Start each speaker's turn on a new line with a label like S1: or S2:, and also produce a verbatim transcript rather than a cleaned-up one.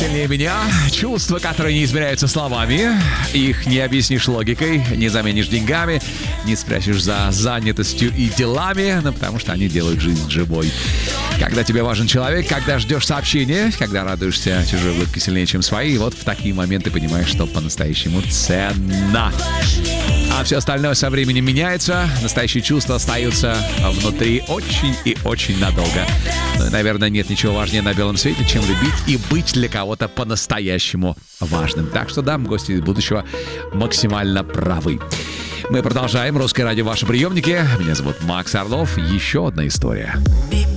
S1: сильнее меня. Чувства, которые не измеряются словами. Их не объяснишь логикой, не заменишь деньгами, не спрячешь за занятостью и делами, ну, потому что они делают жизнь живой. Когда тебе важен человек, когда ждешь сообщения, когда радуешься чужой улыбке сильнее, чем свои, вот в такие моменты понимаешь, что по-настоящему ценно. А все остальное со временем меняется. Настоящие чувства остаются внутри очень и очень надолго. Ну и, наверное, нет ничего важнее на белом свете, чем любить и быть для кого-то по-настоящему важным. Так что да, гости из будущего максимально правы. Мы продолжаем. Русское радио, ваши приемники. Меня зовут Макс Орлов. Еще одна история.